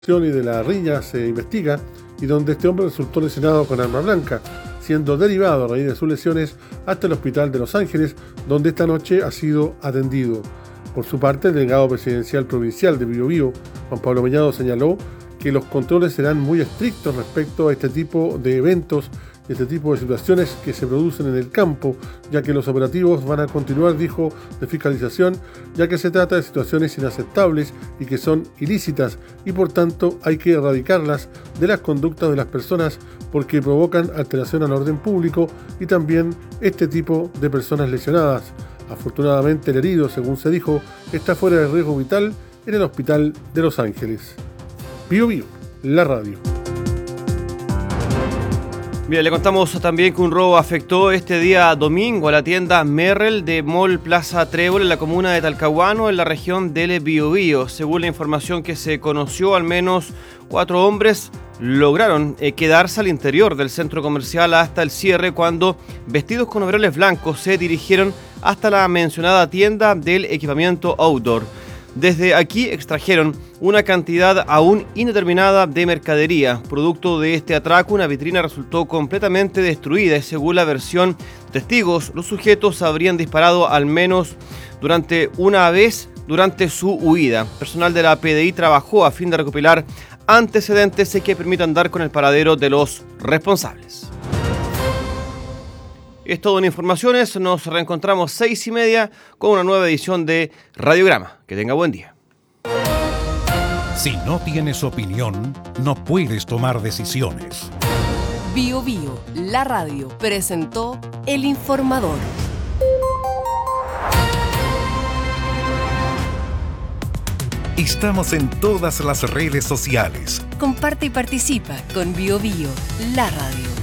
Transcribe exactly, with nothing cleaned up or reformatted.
y de la riña se investiga y donde este hombre resultó lesionado con arma blanca, siendo derivado a raíz de sus lesiones hasta el hospital de Los Ángeles, donde esta noche ha sido atendido. Por su parte, el delegado presidencial provincial de Biobío, Juan Pablo Mellado, señaló que los controles serán muy estrictos respecto a este tipo de eventos y este tipo de situaciones que se producen en el campo, ya que los operativos van a continuar, dijo, de fiscalización, ya que se trata de situaciones inaceptables y que son ilícitas y por tanto hay que erradicarlas de las conductas de las personas porque provocan alteración al orden público y también este tipo de personas lesionadas. Afortunadamente el herido, según se dijo, está fuera de riesgo vital en el hospital de Los Ángeles. Bio Bio, la radio. Bien, le contamos también que un robo afectó este día domingo a la tienda Merrell de Mall Plaza Trébol en la comuna de Talcahuano, en la región del Biobío. Según la información que se conoció, al menos cuatro hombres lograron eh, quedarse al interior del centro comercial hasta el cierre cuando, vestidos con overoles blancos, se dirigieron hasta la mencionada tienda del equipamiento outdoor. Desde aquí extrajeron una cantidad aún indeterminada de mercadería. Producto de este atraco, una vitrina resultó completamente destruida y según la versión de testigos, los sujetos habrían disparado al menos durante una vez durante su huida. Personal de la P D I trabajó a fin de recopilar antecedentes que permitan dar con el paradero de los responsables. Es todo en informaciones, nos reencontramos seis y media con una nueva edición de Radiograma. Que tenga buen día. Si no tienes opinión, no puedes tomar decisiones. Bio Bio, la radio, presentó El Informador. Estamos en todas las redes sociales. Comparte y participa con Bio Bio, la radio.